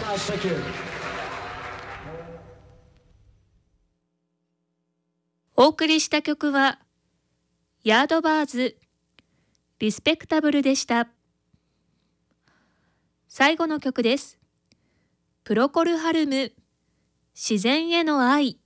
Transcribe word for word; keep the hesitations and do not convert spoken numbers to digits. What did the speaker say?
お送りした曲はヤードバーズリスペクタブルでした。最後の曲です。プロコル・ハルム自然への愛。